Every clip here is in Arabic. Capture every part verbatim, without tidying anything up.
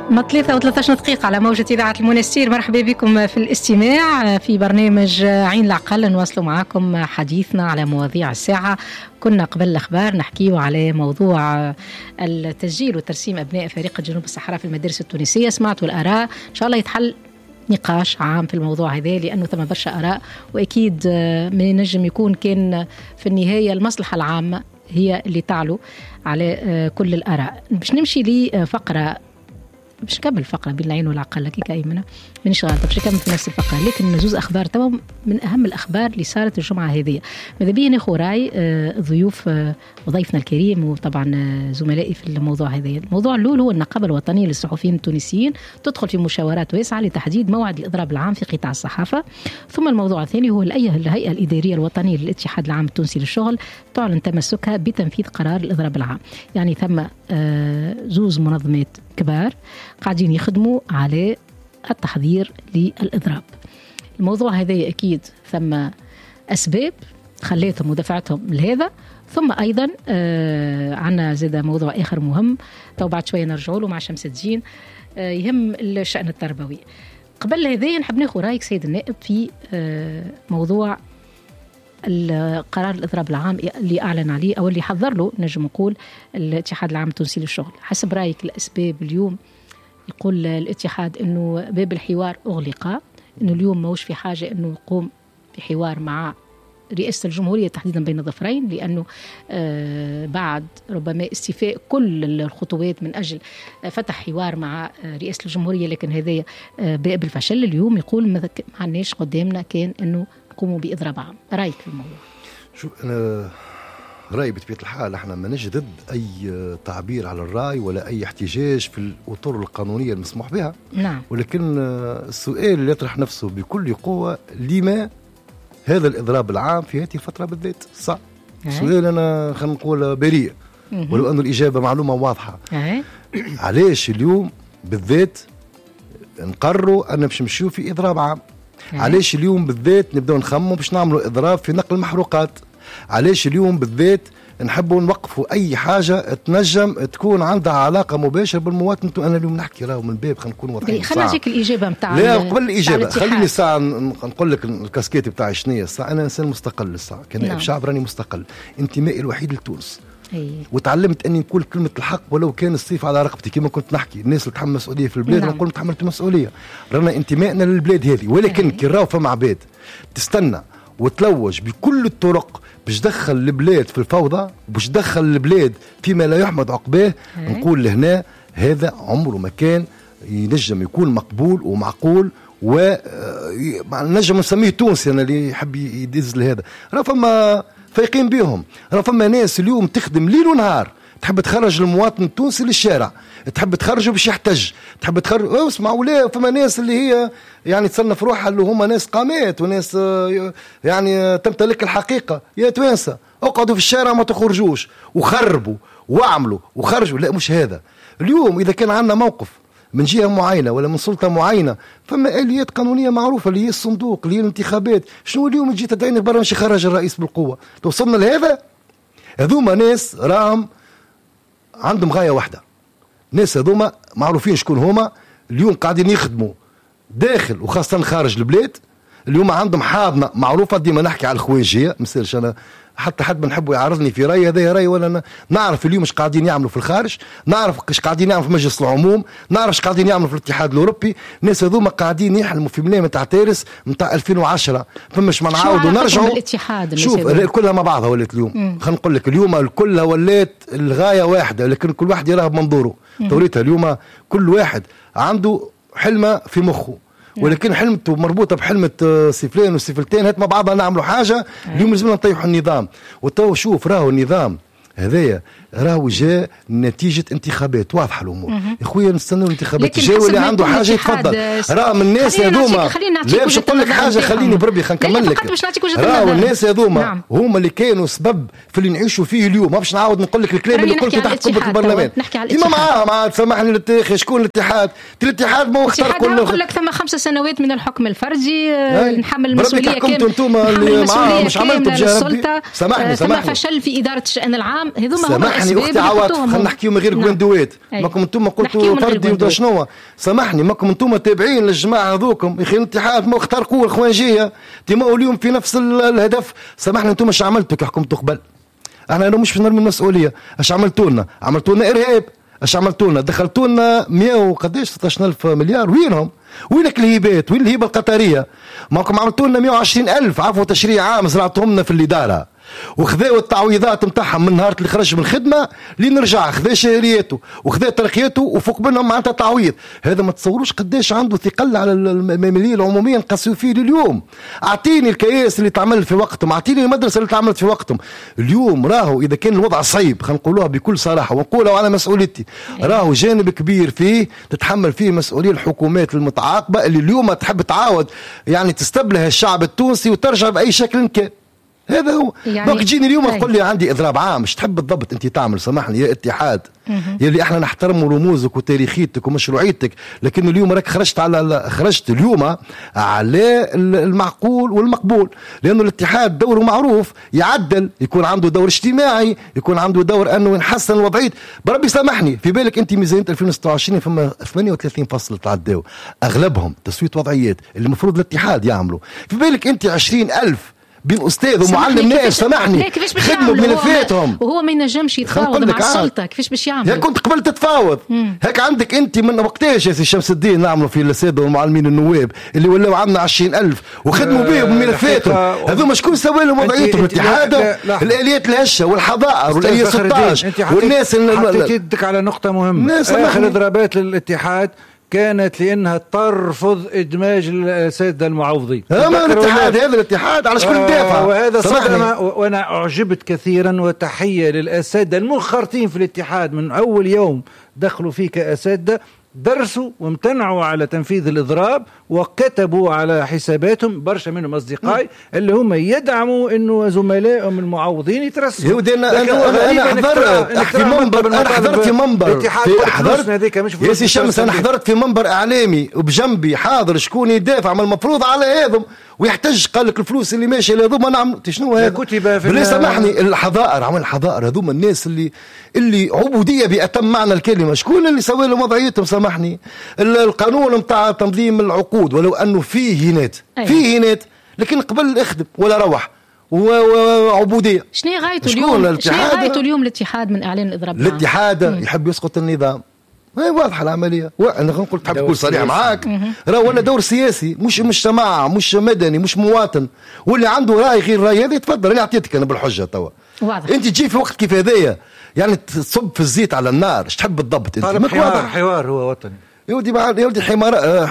ما ثلاثة وثلاثة دقيقة على موجة إذاعة المنستير. مرحبا بكم في الاستماع في برنامج عين العقل. نواصل معكم حديثنا على مواضيع الساعة. كنا قبل الأخبار نحكيه على موضوع التسجيل وترسيم أبناء فريق جنوب الصحراء في المدارس التونسية. سمعتوا الآراء، إن شاء الله يتحل نقاش عام في الموضوع هذا، لأنه ثم برشا آراء، وأكيد من ينجم يكون كان في النهاية المصلحة العامة هي اللي تعلو على كل الآراء. باش نمشي لفقرة، باش نكمل الفقرة بين العين والعقل كيك أيمنة مانيش غلطة، باش نكمل في نفس الفقرة، لكن زوز أخبار توا من أهم الأخبار اللي صارت الجمعة هذه. ماذا بيا ناخذ راي ضيوف وضيفنا الكريم وطبعا زملائي في الموضوع هذا. الموضوع الأول هو النقابة الوطنية للصحفيين التونسيين تدخل في مشاورات واسعة لتحديد موعد الإضراب العام في قطاع الصحافة. ثم الموضوع الثاني هو الهيئة الإدارية الوطنية للاتحاد العام التونسي للشغل تعلن تمسكها بتنفيذ قرار الإضراب العام. يعني ثم زوز منظمات كبار قاعدين يخدموا على التحضير للإضراب. الموضوع هذا أكيد ثم أسباب خليتهم ودفعتهم لهذا. ثم أيضا آه عنا زاد موضوع آخر مهم تو بعد شوية نرجعوا له مع شمس الدين، آه يهم الشأن التربوي. قبل هذا نحب ناخذ رأيك سيد النائب في آه موضوع القرار الإضراب العام اللي أعلن عليه أو اللي حضر له نجم نقول الاتحاد العام التونسي للشغل. حسب رأيك الأسباب اليوم يقول الاتحاد إنه باب الحوار أغلق، إنه اليوم موش في حاجة إنه يقوم بحوار مع رئاسة الجمهورية تحديدا بين الظفرين، لأنه آه بعد ربما استيفاء كل الخطوات من أجل آه فتح حوار مع آه رئاسة الجمهورية، لكن هذا آه باب الفشل. اليوم يقول ما عناش قدامنا كان إنه قوموا بإضراب عام. رأيك في الموضوع؟ شو أنا رأيي بطبيعة الحال احنا ما نجي ضد أي تعبير على الرأي ولا أي احتجاج في الأطر القانونية المسموح بها. نعم. ولكن السؤال اللي يطرح نفسه بكل قوة، لما هذا الإضراب العام في هذه الفترة بالذات؟ صح. سؤال أنا خلينا نقول بريء ولو أن الإجابة معلومة واضحة. علاش اليوم بالذات نقرروا أن باش نمشيو في إضراب عام؟ علاش اليوم بالذات نبداو نخمموا باش نعملوا إضراب في نقل المحروقات؟ علاش اليوم بالذات نحبوا نوقفوا أي حاجة تنجم تكون عندها علاقة مباشرة بالمواطن؟ أنا اليوم نحكي راهو من باب خلينا نكون واضحين. خلينا نجيك الإجابة متاع لا قبل الإجابة خليني ساعة نقول لك الكاسكيت بتاعي شنية. الساعة أنا إنسان مستقل، الساعة كنائب نعم. شعب راني مستقل، انتمائي الوحيد لتونس. أي. وتعلمت أني نقول كلمة الحق ولو كان السيف على رقبتي، كما كنت نحكي الناس اللي تحمل مسؤولية في البلاد نعم. نقول تحملت مسؤولية، رانا انتمائنا للبلاد هذه. ولكن كي راهو فما عباد تستنى وتلوج بكل الطرق باش دخل البلاد في الفوضى وباش دخل البلاد فيما لا يحمد عقباه، نقول لهنا هذا عمره ما كان ينجم يكون مقبول ومعقول ونجم نسميه تونسي. أنا اللي يحب يدز لهذا راه فما فايقين بيهم، راه فما ناس اليوم تخدم ليل ونهار تحب تخرج المواطن التونسي للشارع، تحب تخرجه باش يحتج، تحب تخرج اسمع ولا فما ناس اللي هي يعني تصنف روحها اللي هما ناس قامات وناس يعني تمتلك الحقيقة. يا توانسة اقعدوا في الشارع ما تخرجوش وخربوا واعملوا وخرجوا. لا مش هذا. اليوم إذا كان عندنا موقف من جهة معينة ولا من سلطة معينة فما آليات قانونية معروفة اللي هي الصندوق اللي هي الانتخابات. شنو اليوم تجي تدعيني برا مش يخرج الرئيس بالقوة؟ توصلنا لهذا. هذوما ناس راهم عندهم غاية واحدة، ناس هذوما معروفين شكون هما، اليوم قاعدين يخدموا داخل وخاصة خارج البلاد. اليوم عندهم حاضنة معروفة، ديما نحكي على الخويجية مثالش أنا حتى حد بنحبه يعرضني في رأي هذا رأي ولا أنا نعرف اليوم ايش قاعدين يعملوا في الخارج، نعرف ايش قاعدين يعملوا في مجلس العموم، نعرف ايش قاعدين يعملوا في الاتحاد الأوروبي. الناس هذوما قاعدين يحلموا في ملام تاع تارس نتاع ألفين وعشرة، فماش ما نعاودوا نرجعوا. شوف كلها مع بعضها ولات اليوم. خلينا نقول لك اليوم كلها ولات الغاية واحدة، لكن كل واحد يراها بمنظوره. توريتها اليوم كل واحد عنده حلمة في مخه، ولكن حلمته مربوطة بحلمة سيفلين وسيفلتين هات مع بعضها نعملوا حاجة. اليوم لازمنا نطيحوا النظام. وتو شوف راهو النظام هذايا راهو جاء نتيجة انتخابات واضحة الأمور. يا خويا نستنوا الانتخابات الجاية واللي عنده حاجة يتفضل. راه من الناس هذوما لا باش نقول لك حاجة خليني بربي خلينا نكمل لك. راهو الناس هذوما نعم. هما اللي كانوا سبب في اللي نعيشوا فيه اليوم. ما باش نعاود نقول لك الكلام اللي قلته تحت قبة البرلمان ديما معاها مع سامحني الاتحاد. شكون الاتحاد؟ الاتحاد ما هو اختار كله. يقول لك ثم خمس سنوات من الحكم الفردي نحمل المسؤولية كاملة. انتم اللي معاها مش عملتوا بجهة السلطة. سامحني سامحني فشل في إدارة الشأن العام. هذوما هذوما هما سامحني اختي عواطف، خلينا نحكيو من غير جواندوات. ماكم انتم قلتوا فردي ودا شنو، سامحني ماكم انتم تابعين للجماعه هذوكم يا اخي. الاتحاد ما اخترقوا الخوانجيه تيما اليوم في نفس الهدف. سامحني انتم اش عملتوا كي حكمتوا قبل؟ احنا مش في نرمي المسؤوليه. اش عملتوا لنا؟ عملتوا لنا ارهاب. اش عملتوا لنا؟ دخلتوا لنا مئة وقداش ستة عشر ألف مليار. وينهم؟ وينك الهيبات؟ وين الهيبه القطريه؟ ماكم عملتوا لنا مئة وعشرين ألف عفو تشريع عام زرعتهم لنا في الاداره، وخذاو التعويضات نتاعهم من نهار اللي خرج من الخدمه لنرجع، خذا شهريته وخذا ترقيته وفوق منهم معناتها تعويض. هذا ما تصوروش قداش عنده ثقل على الماليه العموميه نقصوا فيه اليوم. اعطيني الكياس اللي تعمل في وقتهم، اعطيني المدرسه اللي تعملت في وقتهم. اليوم راهو اذا كان الوضع صعيب، خلينا نقولوها بكل صراحه ونقولها على مسؤوليتي، راهو جانب كبير فيه تتحمل فيه مسؤوليه الحكومات المتعاقبه اللي اليوم تحب تعاود يعني تستبله الشعب التونسي وترجع باي شكل كان. هذا هو. يعني دونك تجيني اليوم تقول لي عندي اضراب عام، مش تحب بالضبط انت تعمل؟ سامحني يا اتحاد يلي احنا نحترم رموزك وتاريخيتك ومشروعيتك، لكن اليوم راك خرجت على خرجت اليوم على المعقول والمقبول، لانه الاتحاد دوره معروف يعدل، يكون عنده دور اجتماعي، يكون عنده دور انه يحسن وضعيه. بربي سامحني في بالك انت ميزانيه ألفين وستة وعشرين فما ثمانية وثلاثين فصل تعداو اغلبهم تسويت وضعيات اللي المفروض الاتحاد يعملوا. في بالك انت عشرين ألف بين استاذ ومعلم نائب سامحني خدموا بملفاتهم وهو ما ينجمش يتفاوض مع السلطه، كيفاش باش يعمل؟ هيك كنت قبل تتفاوض. هيك عندك انت من وقتاش يا سي شمس الدين نعملوا في الساده والمعلمين النواب اللي ولاو عندنا عشرين ألف وخدموا بهم بملفاتهم. هذوما شكون سوى لهم وضعيتهم؟ الاتحاد، الاليات الهشه والحضائر والاليه ستة عشر والناس. حطيت يدك على نقطه مهمه. اخر اضرابات للاتحاد كانت لانها ترفض ادماج الساده المعوضين. هذا الاتحاد، هذا الاتحاد على شكون دافع. وهذا صدمه، وانا اعجبت كثيرا. وتحيه للاساتذه المنخرطين في الاتحاد من اول يوم دخلوا فيه كاساتذه، درسوا وامتنعوا على تنفيذ الإضراب وكتبوا على حساباتهم. برشا منهم أصدقائي اللي هم يدعموا إنه زملائهم المعوضين يترسلوا. يهودي أنا أنا أنا حضرت في منبر، أنا حضرت في منبر حضرت يا سي شمس، أنا حضرت في منبر إعلامي وبجنبي حاضر شكون يدافع من المفروض على هذم ويحتج، قال لك الفلوس اللي ماشيه لهذوما نعمل شنو هذا؟ كتب في بلي سامحني الحضائر، عمل الحضائر هذوما الناس اللي اللي عبوديه بأتم معنى الكلمه. شكون اللي سوى لهم وضعيتهم؟ سامحني القانون نتاع تنظيم العقود ولو انه فيه هينات فيه هينات لكن قبل اخدم ولا روح وعبوديه. شنو غايته اليوم؟ شنو غايته اليوم الاتحاد من اعلان الاضراب؟ الاتحاد يحب يسقط النظام. هي واضحه العمليه. انا نقول تحب تكون صريح معاك، راه ولا دور سياسي، مش مجتمع، مش مدني، مش مواطن، واللي عنده راي غير راي هذا يتفضل. انا اعطيتك انا بالحجه توا. انت تجي في وقت كيف هذايا يعني تصب في الزيت على النار، ايش تحب بالضبط انت؟ حوار حوار هو وطني يا ودي يا ودي حمار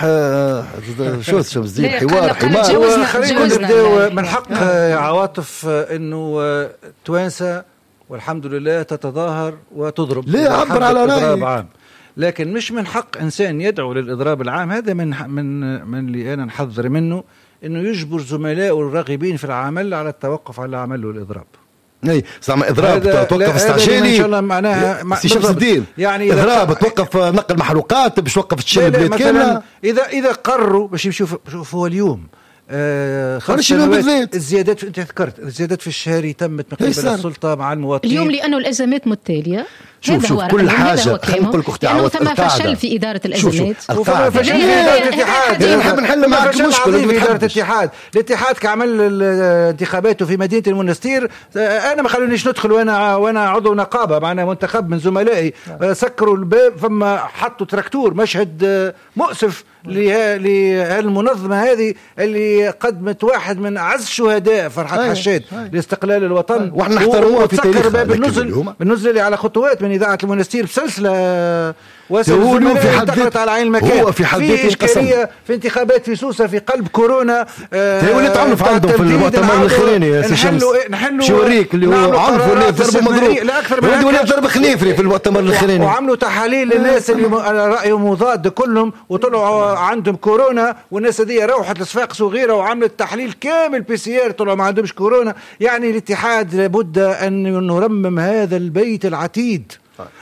شو شو الزيت حوار حمار. خلينا نبداو من حق عواطف انه توانسه والحمد لله تتظاهر وتضرب. ليه عبر على رايي، لكن مش من حق إنسان يدعو للإضراب العام. هذا من من من اللي أنا نحذر منه، إنه يجبر زملائه الراغبين في العمل على التوقف على عمله الإضراب. اي زعما اضراب توقف استعجالي ان شاء الله معناها شمس الدين يعني اضراب توقف نقل محروقات باش توقف تشيل البيت كامله. اذا اذا قرروا باش يمشوا شوفوا اليوم آه خمس سنوات الزيادات انت ذكرت الزيادات في الشهري تمت من قبل السلطه مع المواطنين اليوم لانه الازمات متتاليه. شوف شوف كل حاجه خلينا نقول لك اختي عوض ثم فشل في اداره الازمات وفشل في اداره الاتحاد. نحب نحل معك مشكله في اداره الاتحاد. الاتحاد كعمل انتخاباته في مدينه المنستير، انا ما خلونيش ندخل وانا وانا عضو نقابه معنا منتخب من زملائي، سكروا الباب فما حطوا تراكتور. مشهد مؤسف لهالمنظمه هذه اللي قدمت واحد من اعز شهداء فرحات حشاد لاستقلال الوطن، واحنا نحترموها في تاريخ باب النزل بالنزل على خطوات من اذاعه المنستير بسلسله واسع في حد على عين المكان. هو في حد في إشكالية في انتخابات في سوسة في قلب كورونا. آه هو اللي تعرف عندهم في المؤتمر الأخراني يا سي شمس شو يوريك اللي هو عنف ولا ضرب مضروب ولا ضرب خنيفري في المؤتمر الأخراني. وعملوا تحاليل للناس اللي رأيهم مضاد كلهم وطلعوا عندهم كورونا، والناس دي روحت لصفاق صغيرة وعملت تحليل كامل بي سي ار طلعوا ما عندهمش كورونا. يعني الاتحاد لابد أن نرمم هذا البيت العتيد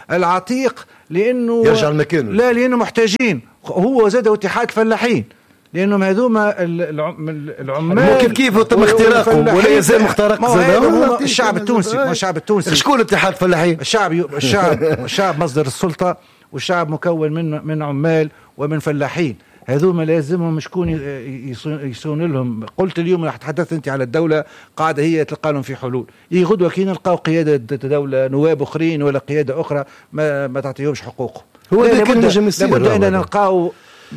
العتيق لأنه يرجع المكان. لا لأنه محتاجين. هو زاد اتحاد فلاحين لانهم هذوما العمال كيف كيف تم اختراقهم ولا يزال مخترق. الشعب التونسي ما الشعب التونسي شكون اتحاد فلاحين؟ الشعب الشعب الشعب مصدر السلطه، والشعب مكون من من عمال ومن فلاحين. هذوما لازمهم شكون يصون لهم. قلت اليوم راح تحدثت انت على الدوله قاعده هي تلقى لهم في حلول. غدوه كي نلقاو قياده دوله نواب اخرين ولا قياده اخرى ما ما تعطيهمش حقوقهم. هو لابد ان نلقاو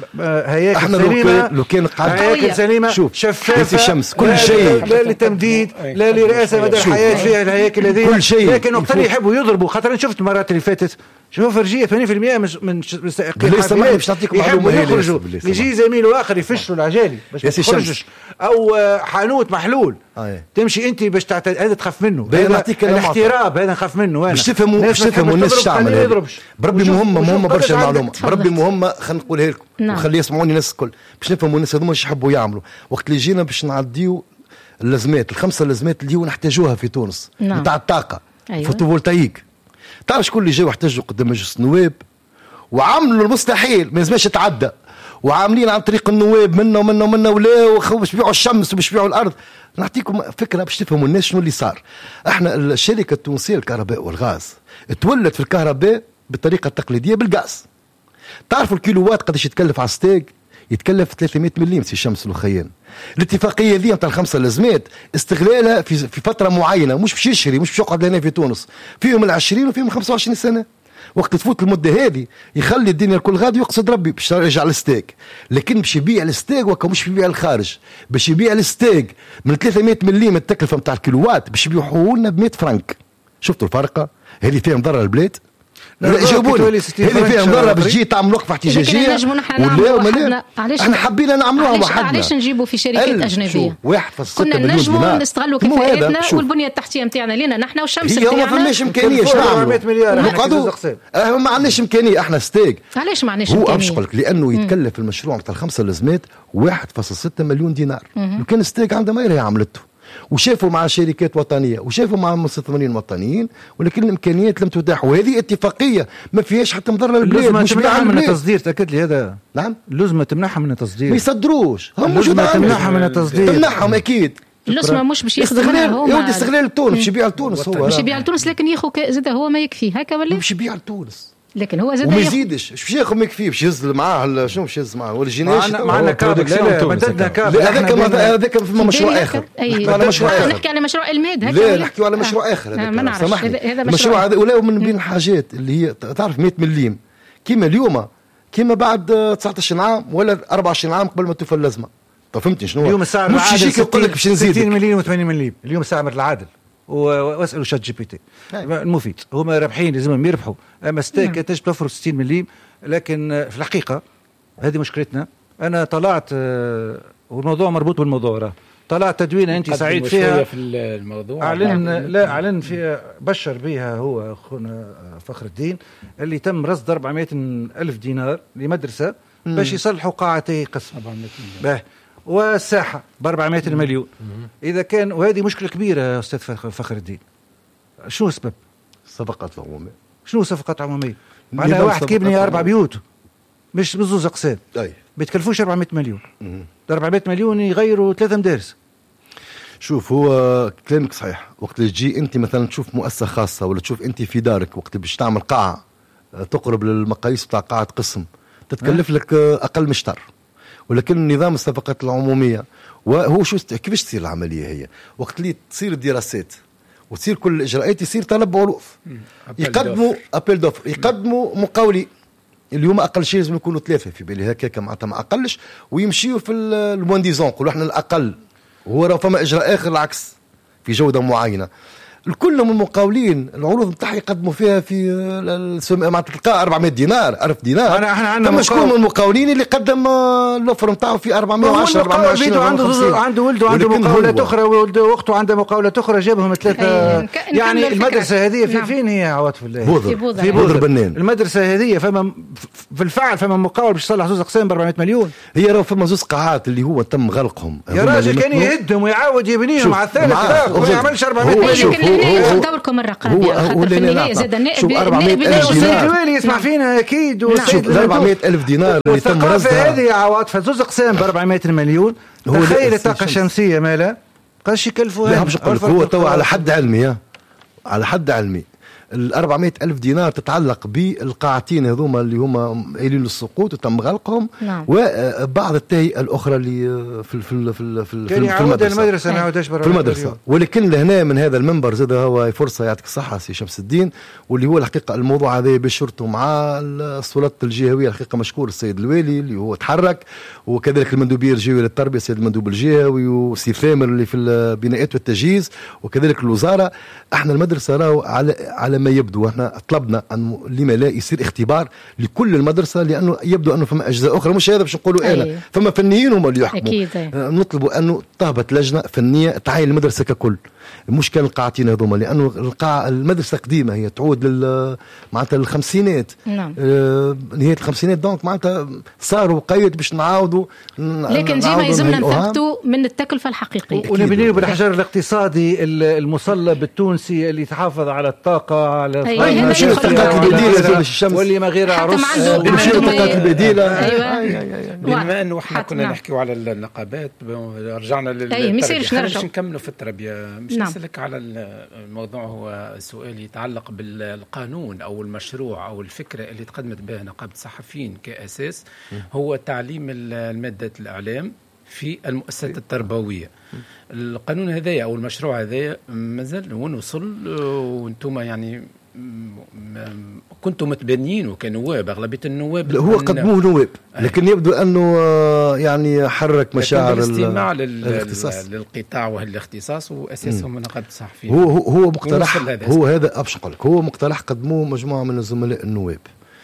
هياكل سليمه. لو كان قاعد هياكل سليمه شفافه الشمس كل شيء، لا لتمديد لا لرئاسه مدى الحياه فيها الهياكل هذه كل شيء. لكن وقت اللي يحبوا يضربوا، خاطر انا شفت المرات اللي فاتت شوف فرجيه ثمانين بالمئة من من سائقين باش نعطيكم معلومه يخرجوا يجي زميله اخر يفشلوا العجالي باش ما يخرجش، او حانوت محلول آه. تمشي انت باش تعتد هذا تخاف منه، الاحتراب هذا نخاف منه. باش تفهموا باش تفهموا الناس تعمل بربي مهمه مهمه برشا معلومه بربي مهمه خلينا نقولها لكم وخلي يسمعوني الناس الكل باش نفهموا الناس هذوما ايش يحبوا يعملوا. وقت اللي جينا باش نعديو اللازمات الخمسه اللازمات اللي هو نحتاجوها في تونس نتاع الطاقه فوتوفولتايك. تعرف شكون اللي جاوا احتجوا قدام مجلس النواب وعملوا المستحيل ما لازمش يتعدى، وعاملين عن طريق النواب منا ومنا ومنا ولا باش يبيعوا الشمس وباش يبيعوا الارض. نعطيكم فكره باش تفهموا الناس شنو اللي صار. احنا الشركه التونسيه للكهرباء والغاز تولد في الكهرباء بالطريقه التقليديه بالغاز. تعرفوا الكيلووات قداش يتكلف على الستيك؟ يتكلف ثلاثمائة مليم سي شمس الخيان. الاتفاقيه ذي نتاع الخمسه لازمات استغلالها في في فتره معينه، مش باش يشري مش باش يقعد هنا في تونس فيهم العشرين وفيهم الخمسة وعشرين سنه. وقت تفوت المده هذه يخلي الدنيا الكل غادي ويقصد ربي باش يرجع الستيك، لكن باش يبيع الستيك وكا مش يبيع الخارج، باش يبيع الستيك من ثلاثمائة مليم التكلفه نتاع الكيلووات باش يبيعوه لنا ب مائة فرنك. شفتوا الفرقه هذه فيها مضره البلاد؟ لا جاوبوني هذه فيها مضره باش تجي تعمل وقفه احتجاجيه ولا ولا احنا حبينا نعملوها وحدنا. علاش نجيبوا في شركات اجنبيه؟ واحد في الستة كنا نجموا نستغلوا كفاءاتنا والبنيه التحتيه نتاعنا لينا نحن والشمس نتاعنا. هي ما فماش امكانيه اش نعملوا؟ نقعدوا ما عندناش امكانيه احنا ستيك. علاش ما عندناش امكانيه؟ هو امش قلت لانه يتكلف المشروع نتاع الخمسه لازمات واحد فاصلة ستة مليون دينار. لو كان ستيك عنده ما يراهي عملته وشافوا مع شركات وطنيه وشافوا مع مستثمرين وطنيين، ولكن الامكانيات لم تتاح. وهذه اتفاقيه ما فيهاش حتى مضره للبلاد. مش تمنعها من التصدير، تاكد لي هذا. نعم اللزمه تمنعها من التصدير، ما يصدروش هم موجودين. تمنعها من التصدير، تمنعهم اكيد. اللزمه مش باش ياخذوا منها هو يودي استغلال لتونس باش يبيع لتونس. هو باش يبيع لتونس لكن ياخذ زاد هو ما يكفي هكا ولا باش يبيع لتونس لكن هو زاد وما يزيدش باش ياخذ ما يكفي باش يهز معاه شنو باش يهز معاه ولا جيناش معنا كابل. لا مددنا كابل هذاك هذاك في مشروع اخر. على مشروع اخر نحكي على مشروع الميد هكا لا نحكيو على مشروع اخر. هذاك ما نعرفش هذا المشروع هذا ولا من بين الحاجات اللي هي تعرف مائة مليم كيما اليوم كيما بعد تسعة عشر عام ولا أربعة وعشرين عام قبل ما توفى اللازمه. فهمتني شنو اليوم السعر العادل يقول لك باش نزيد ستين مليون و80 مليم اليوم السعر العادل. واسالوا شات جي بي تي المفيد هما رابحين لازمهم يربحوا. اما ستيك تنجم توفر ستين مليم، لكن في الحقيقه هذه مشكلتنا. انا طلعت والموضوع مربوط بالموضوع راه طلعت تدوينه انت سعيد فيها في الموضوع اعلن لا اعلن فيها بشر بها هو اخونا فخر الدين اللي تم رصد أربعمائة ألف دينار لمدرسه باش يصلحوا قاعتي قسم باه والساحه ب أربعمائة مليون. اذا كان وهذه مشكله كبيره استاذ فخر الدين. شنو السبب؟ صفقات عموميه. شنو صفقات عموميه؟ معناها واحد كيبني اربع بيوت مش بزوز اقسام اي بيتكلفوش أربعمائة مليون. أربعمائة مليون يغيروا ثلاثه مدارس. شوف هو كلامك صحيح. وقت اللي تجي انت مثلا تشوف مؤسسه خاصه ولا تشوف انت في دارك وقت باش تعمل قاعه تقرب للمقاييس بتاع قاعه قسم تتكلف لك اقل مشتر. ولكن نظام الصفقات العموميه وهو شو كيفاش تصير العمليه هي وقت اللي تصير الدراسات وتصير كل الاجراءات يصير طلب علوف يقدموا ابيل دوفر يقدموا مقاولين. اليوم اقل شيء لازم يكونوا ثلاثه في بالي هكاك معناتها ما اقلش ويمشيوا في المونديزون نقولوا احنا الاقل. وهو راه فما اجراء اخر العكس في جوده معينه. الكل من المقاولين العروض نتاعها يقدموا فيها في معناتها تلقى أربعمائة دينار ألف دينار. انا احنا عندنا فما شكون من المقاولين اللي قدم الاوفر نتاعه في أربعمائة وعشرة أربعمائة وعشرين عنده عنده ولده عنده مقاولات اخرى وولده واخته عنده مقاولات اخرى جابهم ثلاثه. يعني المدرسه هذه في فين هي عواطف الله؟ في بوذر في بوذر بنان. المدرسه هذه فما في الفعل فما مقاول باش يصلح زوز اقسام ب أربعمائة مليون. هي راه فما زوز قاعات اللي هو تم غلقهم يا راجل كان يهدهم ويعاود يبنيهم على الثالث وما يعملش أربعمائة مليون. هو دوركم الرقابي خاطر في النهايه زاد النائب النائب الوالي يسمع فينا اكيد. شوف أربعمائة ألف دينار اللي تم رصدها هذه عواطف زوز اقسام ب أربعمائة مليون. تخيل الطاقه الشمسيه مالها قاش يكلفوا. لا مش نقول هو تو على حد علمي على حد علمي ال أربعمائة ألف دينار تتعلق بالقاعتين هذوما اللي هما قايلين للسقوط وتم غلقهم. نعم. وبعض التهيئة الأخرى اللي في في في في, في, في المدرسة, المدرسة ما في المدرسة. ولكن لهنا من هذا المنبر زاد هو فرصة يعطيك الصحة سي شمس الدين، واللي هو الحقيقة الموضوع هذا بشرته مع السلطات الجهوية. الحقيقة مشكور السيد الوالي اللي هو تحرك، وكذلك المندوبية الجهوية للتربية السيد المندوب الجهوي وسي ثامر اللي في البناءات والتجهيز، وكذلك الوزارة. احنا المدرسة راهو على على ما يبدو احنا طلبنا أن لما لا يصير اختبار لكل المدرسة، لأنه يبدو أنه فما أجزاء أخرى مش هذا باش نقولوا أنا أيه. فما فنيين هم اللي يحكموا. أكيد. أه نطلبوا أنه تهبط لجنة فنية تعاين المدرسة ككل، مش كان القاعتين هذوما، لأنه القاعة المدرسة قديمة هي تعود لل معناتها الخمسينات. نعم. آه نهاية الخمسينات دونك معناتها صاروا قيد باش نعاودوا، لكن ديما يلزمنا نثبتوا من التكلفة الحقيقية ونبنيه بالحجر الاقتصادي المصلب التونسي اللي يتحافظ على الطاقة على أيوة. واللي ما غير عروس الطاقات البديلة. أيوة. بما أنه احنا كنا نعم. نحكيوا على النقابات، رجعنا للتربية باش نكملوا في التربية. مش نعم. نسألك على الموضوع، هو سؤال يتعلق بالقانون أو المشروع أو الفكرة اللي تقدمت بها نقابة الصحفيين كأساس، هو تعليم المادة الإعلام في المؤسسات التربوية. القانون هذا أو المشروع هذا مازال وين وصل؟ وانتم يعني كنتم متبنين وكنواب، أغلبية النواب هو قدموه نواب، لكن يبدو أنه يعني حرك مشاعر الاستماع للقطاع والاختصاص وأساسهم من نقابة الصحفيين. هو هو مقترح، هو هذا أبش نقول لك، هو مقترح قدموه مجموعة من الزملاء النواب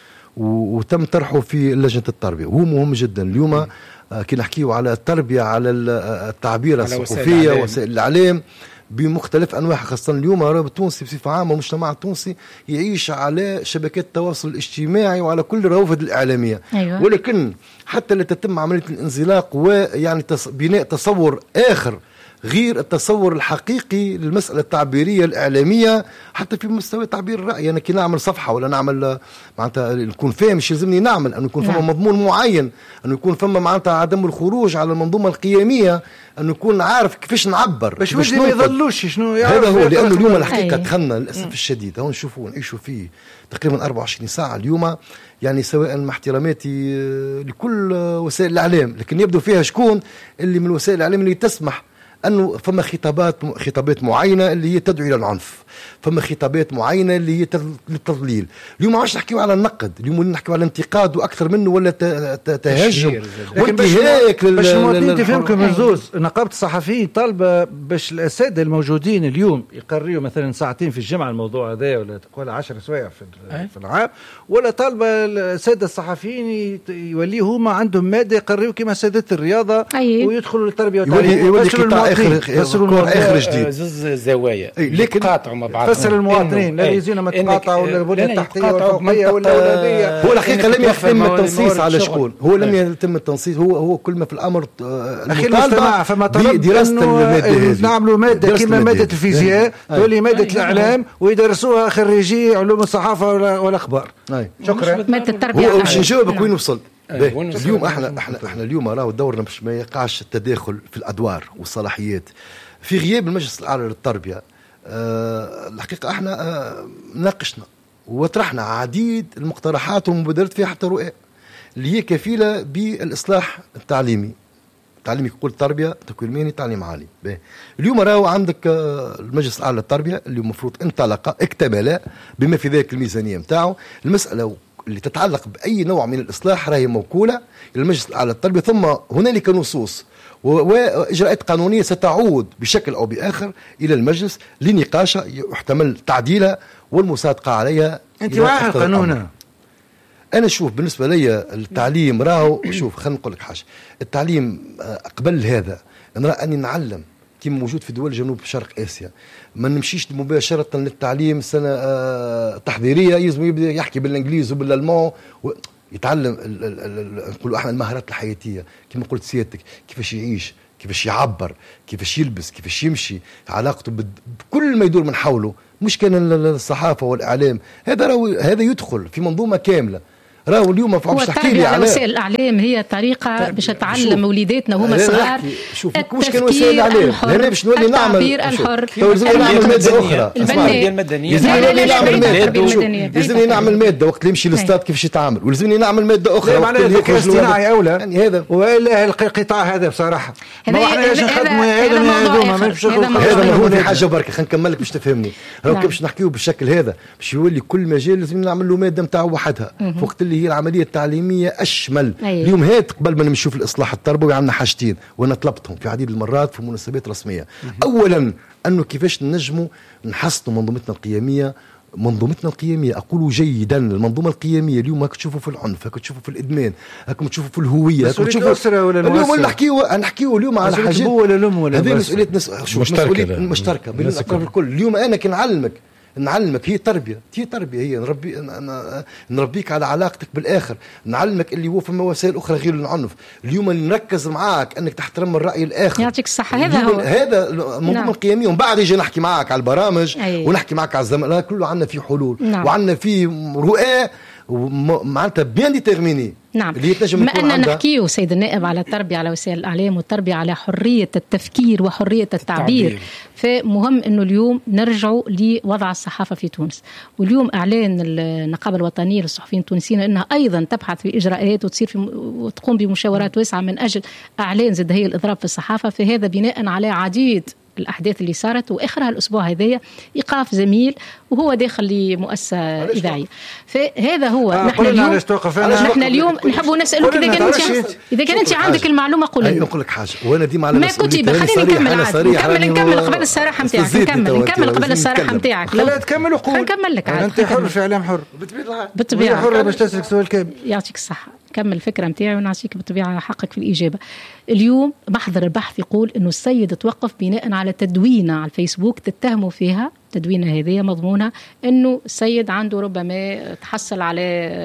وتم طرحه في لجنة التربية، وهو مهم جدا. اليوم كي نحكيه على التربية، على التعبير الصحفية وسائل الإعلام بمختلف أنواعها، خاصة اليوم الرابط التونسي بصفة عامة والمجتمع التونسي يعيش على شبكات التواصل الاجتماعي وعلى كل الروافد الإعلامية. أيوة. ولكن حتى لا تتم عملية الانزلاق ويعني بناء تصور آخر غير التصور الحقيقي للمسألة التعبيرية الإعلامية، حتى في مستوى تعبير الرأي. أنا كي نعمل صفحة ولا نعمل معناتها نكون فاهم مش يلزمني نعمل أنه يكون فما نعم. مضمون معين، أنه يكون فما معناتها عدم الخروج على المنظومة القيمية، أنه يكون عارف كيفاش نعبر باش ودي ما يظلوش شنو هذا هو. لأنه اليوم الحقيقة دخلنا للأسف الشديد هون نشوفوا نعيشوا فيه تقريبا أربعة وعشرين ساعة اليوم، يعني سواء مع احتراماتي لكل وسائل الإعلام، لكن يبدو فيها شكون اللي من وسائل الإعلام اللي تسمح أنه فما خطابات خطابات معينة اللي هي تدعو إلى العنف، فما خطابات معينة اللي هي للتضليل. اليوم عاش نحكيو على النقد، اليوم نحكيو على الانتقاد وأكثر منه ولا تهجم وانتهاك باش المواطنين تفهمكم من زوز. نقابة الصحفيين طالبة باش الأساتذة الموجودين اليوم يقرروا مثلا ساعتين في الجمعة الموضوع هذا، ولا ولا عشر سوايع في في العام، ولا طالبة الأساتذة الصحفيين يوليوا هما عندهم مادة يقرروا كما سادة الرياضة ويدخلوا للتربية والتعليم. يولي قطاع آخر آخر جديد، زوز زوايا يتقاطعوا مع بعض. فسر المواطنين لا يزينا ما تقاطعوا ولا البنية التحتية والفوقية ولا الأولادية. هو الحقيقة لم يتم التنصيص على شكون، هو لم يتم التنصيص، هو هو كل ما في الأمر المطالبة فما بدراسة المادة، نعملوا مادة كما مادة الفيزياء تولي مادة الإعلام ويدرسوها خريجي علوم الصحافة والأخبار. شكرا. مادة التربية باش نجاوبك وين وصلت. اليوم احنا احنا احنا اليوم راهو دورنا باش ما يقعش التداخل في الادوار والصلاحيات في غياب المجلس الاعلى للتربيه. أه الحقيقه احنا أه ناقشنا وطرحنا عديد المقترحات والمبادرات فيها حتى رؤى اللي هي كفيله بالاصلاح التعليمي. تعليمي يقول تربيه تكوين مهني تعليم عالي. اليوم راهو عندك المجلس الاعلى للتربيه اللي المفروض انطلق اكتمل بما في ذلك الميزانيه نتاعو. المساله اللي تتعلق بأي نوع من الإصلاح راهي موكولة إلى المجلس الأعلى للتربية، ثم هنالك نصوص وإجراءات قانونية ستعود بشكل أو بآخر إلى المجلس لنقاشها يحتمل تعديلها والمصادقة عليها. أنت واعي القانون؟ أنا شوف بالنسبة لي التعليم راهو شوف خلينا نقول لك حاجة. التعليم قبل هذا نرى أني نعلم كما موجود في دول جنوب شرق آسيا، ما نمشيش مباشرة للتعليم سنة آه تحضيرية يلزم يبدأ يحكي بالإنجليزي وبالألمان ويتعلم نقولوا احنا المهارات الحياتية كما قلت سيادتك، كيفاش يعيش، كيفاش يعبر، كيفاش يلبس، كيفاش يمشي، علاقته بكل ما يدور من حوله، مش كان الصحافة والإعلام. هذا راهو هذا يدخل في منظومة كاملة. راهو اليوم ما فهمش تحكي لي على وسائل الاعلام هي طريقه باش تعلم وليداتنا وهما صغار شوف مش كان وسائل الاعلام هنا باش نولي نعمل الحر لازمني نعمل ماده اخرى التربيه المدنيه لازمني نعمل ماده لازمني نعمل ماده وقت اللي يمشي للاستاد كيفاش يتعامل ولازمني نعمل ماده اخرى وقت اللي الذكاء الاصطناعي اولى يعني هذا والا القطاع هذا بصراحه ما احنا باش نخدموا هذا هذا هو في حاجه برك خلينا نكمل لك باش تفهمني. راهو كيفاش نحكيو بالشكل هذا باش يولي كل مجال لازم نعمل له ماده نتاعو وحدها وقت اللي هي العمليه التعليميه اشمل. أيوه. اليوم هات قبل ما نمشيو في الاصلاح التربوي عندنا حاجتين وانا طلبتهم في عديد المرات في مناسبات رسميه. اولا انه كيفاش ننجموا نحسنوا منظومتنا القيميه منظومتنا القيميه اقول جيدا. المنظومه القيميه اليوم هاك تشوفوا في العنف، هاك تشوفوا في الادمان، هاك تشوفوا في الهويه، هاك تشوفوا اليوم نحكيوا نحكيوا اليوم على حاجات هذه مسؤوليه مسؤوليه مشتركه بين الاطراف الكل. اليوم انا كي نعلمك نعلمك هي تربيه هي تربيه هي نربي نربيك على علاقتك بالاخر، نعلمك اللي هو فما وسائل اخرى غير العنف. اليوم نركز معاك انك تحترم الراي الاخر. يعطيك الصحه. هذا هو هذا المنظومه نعم. القيميه. ومن بعد يجي نحكي معك على البرامج أيه. ونحكي معك على الزمن كله عندنا فيه حلول نعم. وعندنا فيه رؤى معناتها بيان ديتيرميني. نعم. ما أننا نحكيه سيد النائب على التربية على وسائل الإعلام والتربية على حرية التفكير وحرية التعبير, التعبير. فمهم أنه اليوم نرجعوا لوضع الصحافة في تونس. واليوم إعلان النقابة الوطنية للصحفيين التونسيين أنها أيضا تبحث في إجراءات وتصير في وتقوم بمشاورات واسعة من أجل إعلان زد هي الإضراب في الصحافة. فهذا بناء على عديد الأحداث اللي صارت وآخرها الأسبوع هذايا إيقاف زميل وهو داخل لمؤسسة إذاعية. فهذا هو آه نحن اليوم نحن اليوم نحب نسألك إذا كان أنت إذا كان أنت عندك المعلومة قول لي. نقول لك حاجة وأنا ديما على ما كتب خليني نكمل عاد نكمل نكمل قبل الصراحة نتاعك نكمل نكمل قبل الصراحة نتاعك لا تكمل وقول نكمل لك عاد أنت حر في إعلام حر بالطبيعة حر باش تسألك سؤال كامل. يعطيك الصحة كمل الفكرة متاعي ونعطيك بالطبيعة حقك في الإجابة. اليوم محضر البحث يقول إنه السيد توقف بناء على تدوينة على الفيسبوك تتهموا فيها تدوينة هذه مضمونها إنه السيد عنده ربما تحصل على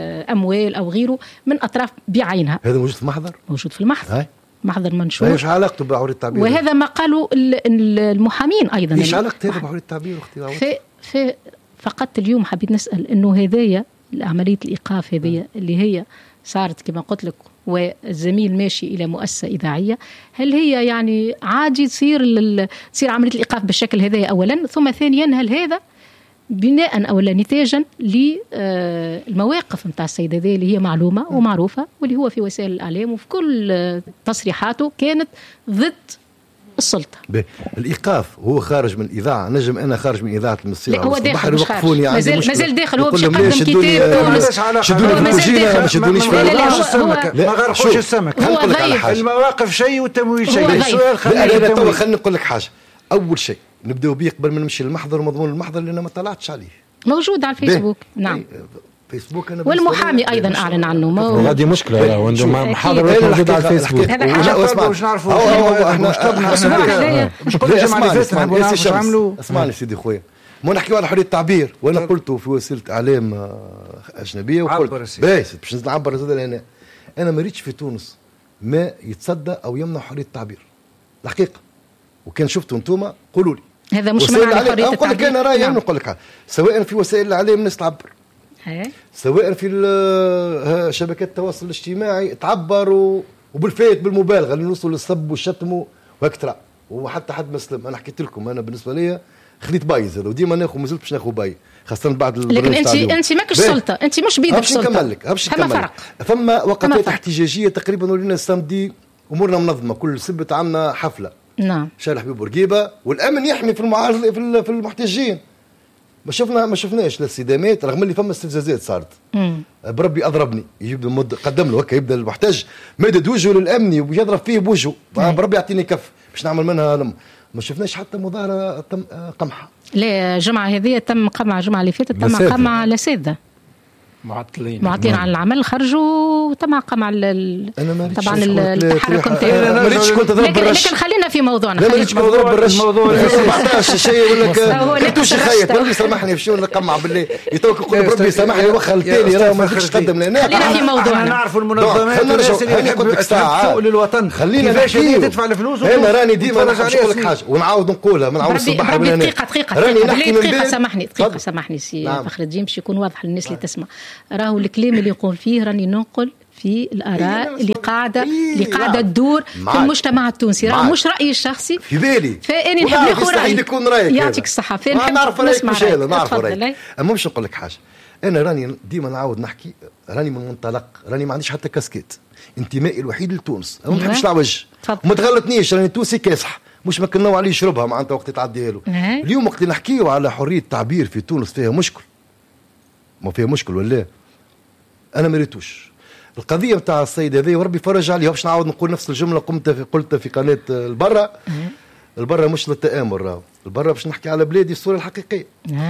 أموال أو غيره من أطراف بعينها. هذا موجود في المحضر؟ موجود في المحضر. محضر منشور. ايش علاقته بحرية التعبير؟ وهذا ما قالوا المحامين أيضا. ايش علاقته هذا بحرية التعبير واختي؟ في فقط اليوم حبيت نسأل إنه هذايا عملية الإيقاف هذه اللي هي صارت كما قلت لك والزميل ماشي إلى مؤسسة إذاعية، هل هي يعني عادي تصير تصير عملية الإيقاف بالشكل هذا أولا؟ ثم ثانيا هل هذا بناء أو نتاجا للمواقف متاع السيد هذه اللي هي معلومة ومعروفة واللي هو في وسائل الإعلام وفي كل تصريحاته كانت ضد السلطة. الإيقاف هو خارج من الإذاعة. نجم أنا خارج من إذاعة المصير هو داخل مش خارج مازال مازال داخل هو باش يقدم كتاب شدوني في الكوجينة ما شدونيش في السمكة ما غرقوش السمك. المواقف شيء والتمويل شيء. السؤال خلينا تو خلينا نقول لك حاجة. أول شيء نبدأ به قبل ما نمشي المحضر مضمون المحضر اللي أنا ما طلعتش عليه موجود على الفيسبوك. نعم فيسبوك أنا والمحامي أيضا أعلن عنه. هذه مشكلة وعنده محاضر موجود على الفيسبوك. هذا مش نعرفوا احنا مش كل جماعة عملوا. اسمعني سيدي خويا ما نحكيو على حرية التعبير وانا قلته في وسيلة إعلام أجنبية وقلت باش باش نعبر زاد لهنا. أنا ما ريتش في تونس ما يتصدى أو يمنع حرية التعبير الحقيقة وكان شفتوا انتوما قولوا لي. هذا مش معنى حرية التعبير. نقول لك أنا رأيي نقول لك سواء في وسائل الإعلام الناس تعبر سواء في شبكات التواصل الاجتماعي تعبروا وبالفيت بالمبالغه اللي نوصلوا للسب والشتم وهكذا وحتى حد مسلم. انا حكيت لكم انا بالنسبه لي خليت بايز هذا وديما ناخذ مازلت باش ناخذ باي خاصه بعد لكن انت انت ماكش سلطه انت مش بيدك سلطه. نكمل لك باش نكمل. فما وقفات احتجاجيه تقريبا ولينا السامدي امورنا منظمه كل سبت عندنا حفله. نعم شارع حبيب بورقيبه والامن يحمي في المعارضه في المحتجين. ما شفنا ما شفناش لا استدامات رغم اللي فما استفزازات صارت. بربي اضربني يجيب المد قدم له هكا يبدا المحتج مدد وجهه للامني ويضرب فيه بوجهه بربي يعطيني كف باش نعمل منها لم. ما شفناش حتى مظاهره تم قمعها. لا الجمعه هذه تم قمع الجمعه اللي فاتت تم قمع لاساتذه معطلين معطلين عن العمل خرجوا وتم قمع طبعا التحرك نتاعو. لكن, لكن خلينا خلينا في موضوعنا. لا مش موضوع بالرش موضوع أربعطاش شيء ولا كنتوش خايف ولا سامحني في شو نقمع بالله يتوكل كل بربي سامحني وخر الثاني راه ما فيش تقدم لنا. خلينا في موضوعنا. نعرفوا المنظمات الناس اللي يحبوا السوق للوطن خلينا كيفاش تدفع الفلوس. انا راني ديما نقول لك حاجه ونعاود نقولها ما نعاودش الصباح بالله. دقيقه دقيقه راني نحكي من دقيقه سامحني دقيقه سامحني سي فخر الدين باش يكون واضح للناس اللي تسمع. راهو الكلام اللي يقول فيه راني ننقل في الآراء اللي قاعدة اللي قاعدة تدور في المجتمع التونسي. راه مش رأيي الشخصي في بالي فاني نحب ناخذ رأيي. يكون رأيك يعطيك الصحة. فين نعرف رأيك مش هذا نعرف رأيك. أما مش نقول لك حاجة أنا راني ديما نعاود نحكي راني من منطلق راني ما عنديش حتى كاسكيت انتمائي الوحيد لتونس. أنا ما نحبش العوج وما تغلطنيش راني تونسي كاسح مش ما كنا عليه يشربها معناتها وقت تعديها له. اليوم وقت نحكيو على حرية التعبير في تونس فيها مشكل ما فيها مشكل ولا أنا ما ريتوش القضيه نتاع السيد هذا وربي فرج عليه. باش نعاود نقول نفس الجمله قمت في قلتها في قناه البرة. البرة مش للتآمر راهو البرة باش نحكي على بلادي الصوره الحقيقيه.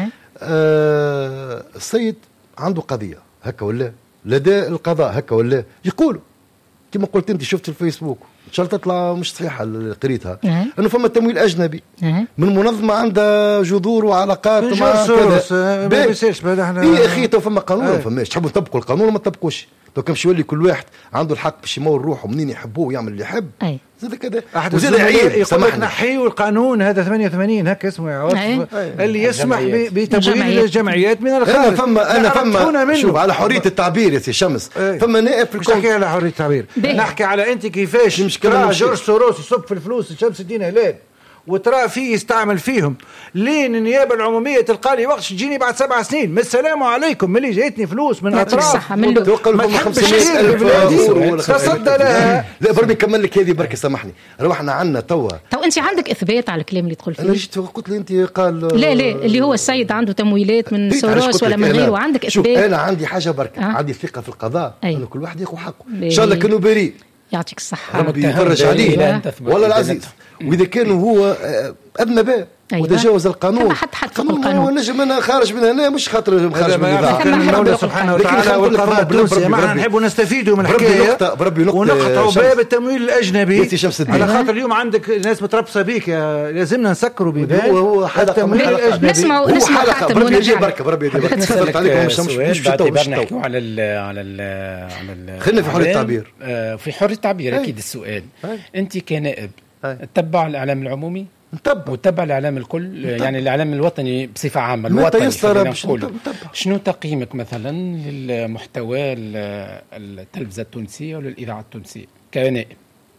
آه السيد عنده قضيه هكا ولا لدى القضاء هكا ولا يقولوا كما قلت انت شفت الفيسبوك ان شاء الله تطلع مش صحيحه اللي قريتها انه فما تمويل اجنبي من منظمه عندها جذور وعلاقات مع كذا. ما بيصيرش احنا يا اخي تو فما قانون ما فماش تحبوا تطبقوا القانون ولا ما تطبقوش. تو كان يولي كل واحد عنده الحق باش يمول روحه منين يحبوه ويعمل اللي يحب. زاد كذا وزاد عيب يقول لك نحيوا القانون هذا ثمانية وثمانين هكا اسمه يا عوض اللي يسمح بتمويل الجمعيات من الخارج. انا فما انا فما شوف على حريه التعبير يا سي شمس فما نائب مش نحكي على حريه التعبير نحكي على انت كيفاش ترى جورج سوروس يصب في الفلوس لشمس الدين هلال وترى فيه يستعمل فيهم لين النيابه العموميه تلقى لي وقت تجيني بعد سبع سنين من السلام عليكم ملي جايتني فلوس من اطراف ما تحبش بلادي تصدى لها. لا بربي نكمل لك هذه بركه سامحني روحنا عنا توا تو انت عندك اثبات على الكلام اللي تقول فيه. انا جيت قلت لي انت قال لا لا اللي هو السيد عنده تمويلات من سوروس ولا من غيره عندك اثبات. انا عندي حاجه بركه آه. عندي ثقه في القضاء انه كل واحد ياخذ حقه ان شاء الله كانوا بريء يعطيك الصحه ربي يفرج عليه والله العزيز. واذا كانوا هو اذنب أيوة. وتجاوز القانون حتى حتى القانون نجم انا خارج من هنا مش خاطر خارج من الاذاعه المولى سبحانه وتعالى والقضاء التونسي معنا نحبوا نستفيدوا من الحكايه ونقطعوا باب التمويل الاجنبي على خاطر اليوم عندك ناس متربصه بيك لازمنا نسكروا بباب هو حلقه التمويل الاجنبي نسمعوا نسمع حتى ونرجع بركه بربي صرت عليكم مش مش باعتبار نحكيوا على ال على ال على ال خلينا في حريه التعبير في حريه التعبير اكيد. السؤال انت كنائب تتبع الاعلام العمومي نتبع وتتبع الاعلام الكل نتبع. يعني الاعلام الوطني بصفه عامه الوطني شنو تقييمك مثلا للمحتوى التلفزه التونسيه وللاذاعه التونسيه كنائب؟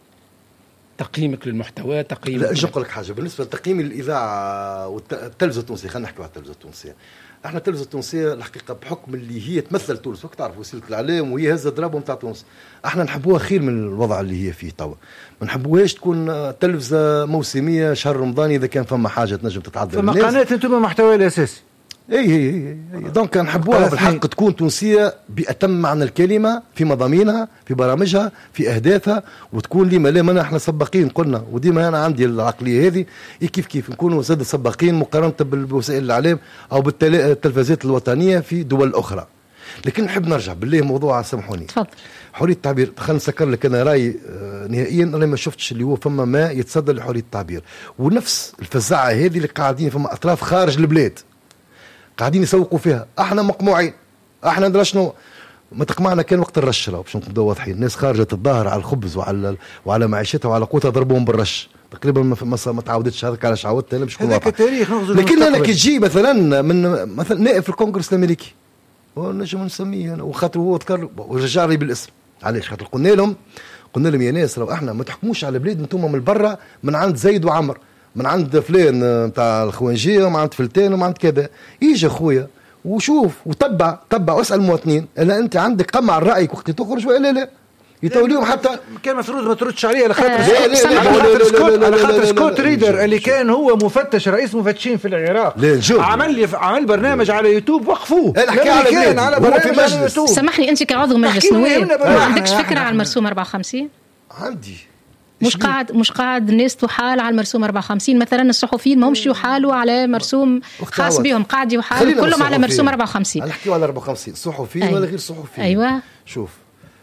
تقييمك للمحتوى تقييمك لا اجي نقول لك حاجه بالنسبه لتقييم الاذاعه والتلفزه التونسيه. خلينا نحكي على التلفزه التونسيه. احنا التلفزه التونسيه الحقيقه بحكم اللي هي تمثل تونس وك تعرف وسيله الاعلام وهي هزه ضربهم تاع تونس احنا نحبوها خير من الوضع اللي هي فيه توا. ما نحبوهاش تكون تلفزه موسميه شهر رمضان اذا كان فما حاجه تنجم تتعدى فما قناه انتم محتوى الاساسي اي اي اي دونك نحبوها بالحق تكون تونسيه باتم معنى الكلمه في مضامينها في برامجها في اهدافها وتكون لما لا ما احنا سباقين قلنا وديما انا عندي العقليه هذه كيف كيف نكونوا زاد سباقين مقارنه بوسائل الاعلام او بالتلفزيات الوطنيه في دول اخرى. لكن نحب نرجع بالله موضوع سامحوني تفضل حريه التعبير. خلينا نسكر لك انا راي نهائيا انا ما شفتش اللي هو فما ما يتصدى لحريه التعبير ونفس الفزاعه هذه اللي قاعدين فما اطراف خارج البلاد قاعدين يسوقوا فيها. احنا مقموعين احنا ندري شنو ما تقمعنا كان وقت الرش باش نكونوا واضحين. الناس خارجه تتظاهر على الخبز وعلى وعلى معيشتها وعلى قوتها ضربوهم بالرش تقريبا ما ما تعودتش هذاك علاش عودت انا باش نكون واضح. لكن انا كي تجي مثلا من مثلا نائب في الكونغرس الامريكي ونجم نسميه انا وخاطر هو ذكر ورجع لي بالاسم علاش خاطر قلنا لهم قلنا لهم يا ناس لو احنا ما تحكموش على بلاد انتم من برا من عند زيد وعمر من عند فلان نتاع الخوانجيه ومن عند فلتان ومن عند كذا يجي اخويا وشوف وتبع تبع واسال المواطنين الا انت عندك قمع رايك وقت تخرج ولا لا يتوليهم حتى كان المفروض ما تردش عليه على خاطر سكوت على خاطر سكوت ريدر اللي كان هو مفتش رئيس مفتشين في العراق عمل لي عمل برنامج على يوتيوب وقفوه كان على برنامج على يوتيوب. سامحني انت كعضو مجلس نواب ما عندكش فكره على المرسوم أربعة وخمسين؟ عندي مش قاعد مش قاعد الناس تحال على المرسوم أربعة وخمسين مثلا الصحفيين ما همش يحالوا على مرسوم خاص بهم قاعد يحالوا كلهم على مرسوم أربعة وخمسين. نحكيوا على أربعة وخمسين صحفيين ولا غير صحفيين. ايوه شوف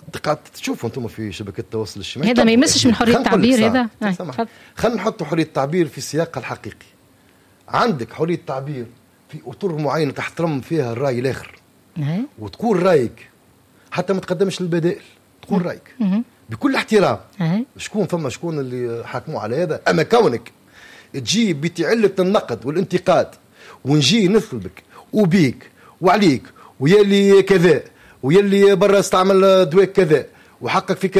تشوفوا انتم في شبكه التواصل الاجتماعي هذا ما يمسش من حريه التعبير. هذا خلينا نحط حريه التعبير في سياقها الحقيقي. عندك حريه التعبير في اطر معينه تحترم فيها الراي الاخر وتقول رايك حتى ما تقدمش للبدائل، تقول رايك بكل احترام. شكون فما شكون اللي حاكموا على هذا؟ اما كونك تجي بتعلة النقد والانتقاد ونجي نثلبك وبيك وعليك ويلي كذا ويلي برا استعمل دواء كذا وحقك في كذا